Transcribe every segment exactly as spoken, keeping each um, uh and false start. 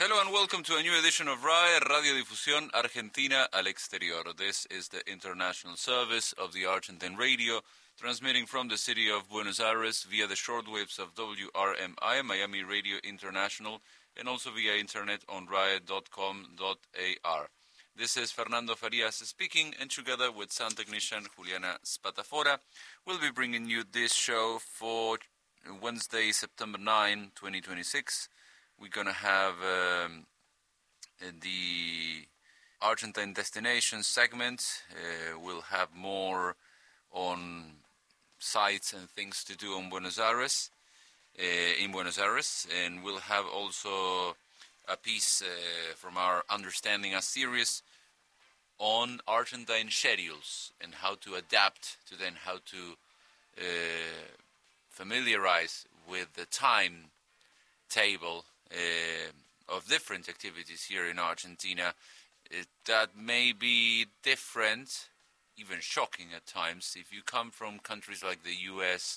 Hello and welcome to a new edition of R A E, Radio Difusión Argentina al Exterior. This is the international service of the Argentine radio, transmitting from the city of Buenos Aires via the shortwaves of W R M I, Miami Radio International, and also via internet on R A E dot com dot A R. This is Fernando Farias speaking, and together with sound technician Juliana Spatafora, we'll be bringing you this show for Wednesday, September ninth, twenty twenty-six. We're going to have um, the Argentine Destination segment. Uh, we'll have more on sites and things to do in Buenos Aires, uh, in Buenos Aires. And we'll have also a piece uh, from our Understanding a series on Argentine schedules and how to adapt to them, how to uh, familiarize with the time table Uh, of different activities here in Argentina it, that may be different, even shocking at times, if you come from countries like the U S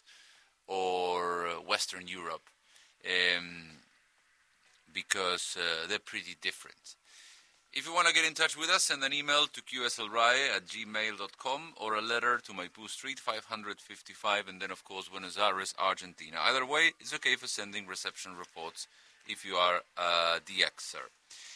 or uh, Western Europe, um, because uh, they're pretty different. If you want to get in touch with us, send an email to q s l r a e at gmail dot com or a letter to Maipú Street five fifty-five, and then of course Buenos Aires, Argentina. Either way, it's okay for sending reception reports if you are a D Xer.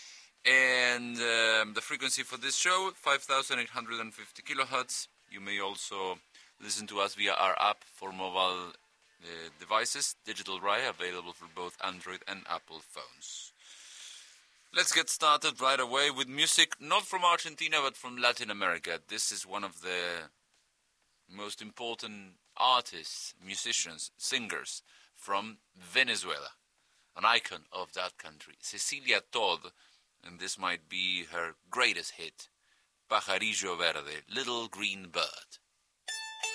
And um, the frequency for this show, five thousand eight hundred fifty kilohertz. You may also listen to us via our app for mobile uh, devices, Digital R A E, available for both Android and Apple phones. Let's get started right away with music, not from Argentina, but from Latin America. This is one of the most important artists, musicians, singers from Venezuela. An icon of that country, Cecilia Todd, and this might be her greatest hit, Pajarillo Verde, Little Green Bird.